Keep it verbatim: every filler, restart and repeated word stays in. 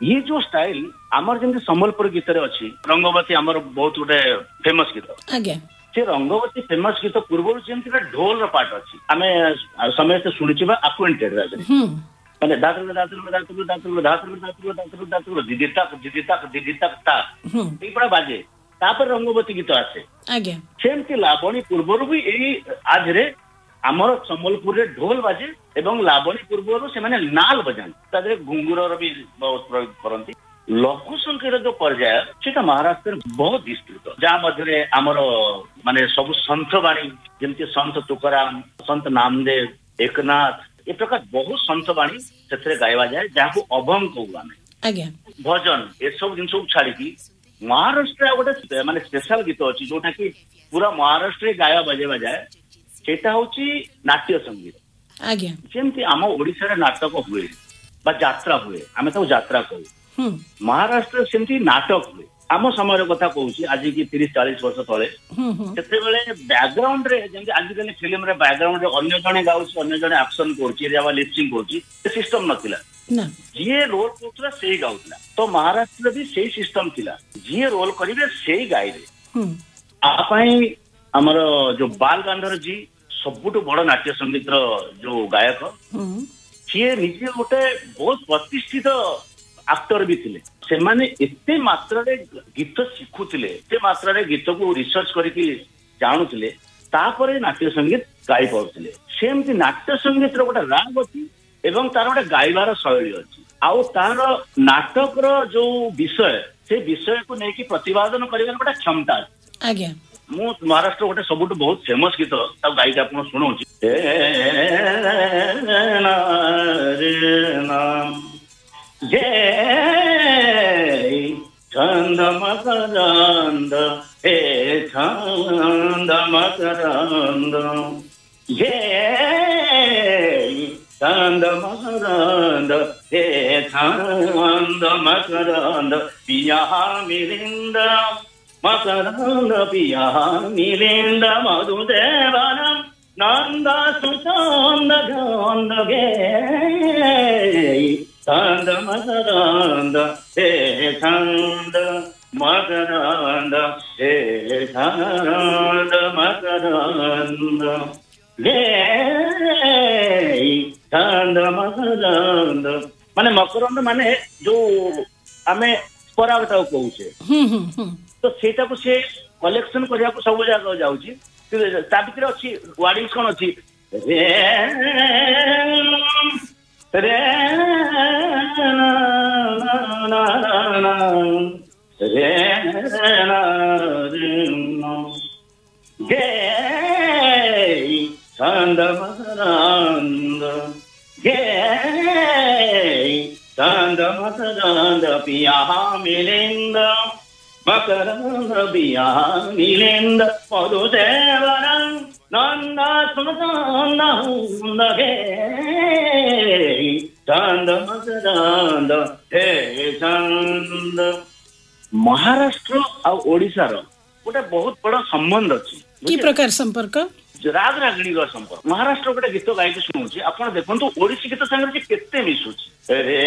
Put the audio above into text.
ये जो स्टाइल आमर जमी संबलपुर गीत अच्छी रंगवती आमर बहुत गोटे फेमस गीत आज्ञा से रंगवती फेमस गीत पूर्व जमी ढोल पार्ट अच्छी आम समस्त शुणुचे आक्वेंटेड माने दातुल दातुल दातुल दातुल दातुल दातुल दातुल दातुल दिदिताक दिदिताक दिदिताक ता एपड़ा बाजे तापर रंगवती गीत आसे आज्ञा सेमती लावणी पूर्व भी यही आज रे आमर संबलपुर रे ढोल बाजे एवं लावणी पूर्व से माने नाल बजाते घुंगुर भी बहुत प्रयोग करती लघु संख्यार जो पर्याय सेटा महाराष्ट्र बहुत विस्तृत जहाँ मध्य आमर माने सब संत बाणी जमती संत तुकाराम संत नामदेव एकनाथ ए प्रकार बहुत संत बाणी से गायवा जाए जहाँ को अभंग कहू आम भजन ए सब जिन छाड़ी महाराष्ट्र गोटे माने स्पेशल गीत अच्छी जोटा कि पूरा महाराष्ट्र गाया बजेवा जाए सेटा हूँ नाट्य संगीत आज्ञा जमती आम ओडिशा नाटक हुए बा यात्रा हुए आम तो यात्रा कहू महाराष्ट्र सेमती नाटक हुए आम समय कथा कहूँ आज की तीस चालीस वर्ष तले से बैकग्राउंड रे जमी आजिकल फिल्म रे बैकग्राउंड रे अन्य जने गाउछ अन्य जने एक्शन कर लिपसिंग कर सिस्टम नथिला जी रोल करूला से गाउला तो महाराष्ट्र भी से सिस्टम थिला जी रोल करिवे से गाइबे आपाई हमर जो बाल गंधर्व जी सबुठ बड़ नाट्य संगीत जो गायक सी निजे गोटे बहुत प्रतिष्ठित एक्टर भी थिले से माने एते मात्रा रे गीत शिखुथिले एते मात्रा रे गीत को रिसर्च करके जानुथिले तापरे नाट्य संगीत गाई पाउथिले सेमती नाट्य संगीत रो गोटे राग अछि एवं तार गोटे गाइबार शैली अछि आउ तार नाटक रो जो विषय से विषय को नेकी प्रतिपादन करिवार गोटे क्षमता अछि आज्ञा मु महाराष्ट्र गोटे सबुठ बहुत फेमस गीत ताऊ गाइक आपन सुनौछि जय छंद मकरंद हे छंद मकरंद जय छंद मकरंद हे छंद मकरंद पिया मिलिंद मकरंद पिया मिलिंद मधुदेवन नंद सुचंद गंध गे छंद मकरंद हे छंद मकरंद हे छंद मकरंद गे छंद मकरंद माने मकरंद माने जो आमे परागता कहूचे तो सेटा को से कलेक्शन करिया को सब जगह जाउची ता भितर अछि वार्डिंग्स कोन अछि रे रे ना ना रे ना गे छंद मकरंद गे छंद मकरंद पिया मिलिंद मकरंद पिया मिलिंद मधुदेवन नंद सुनंद गे छंद मकरंद हे छंद महाराष्ट्र आ ओडिशा रो गोटे बहुत बड़ा संबंध अछि की प्रकार संपर्क राग रागिणी संपर्क महाराष्ट्र गोटे गीत गायक शुणुची आप देखो ओडिसी गीत संगे केते मिशुची